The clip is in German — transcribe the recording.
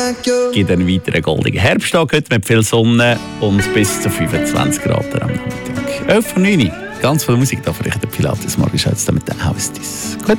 gibt einen weiteren goldigen Herbsttag heute mit viel Sonne und bis zu 25 Grad am Nachmittag. 11:09 Uhr. Ganz viel Musik da für euch, der Pilates. Morgen schaut es mit den Haustis. Gut.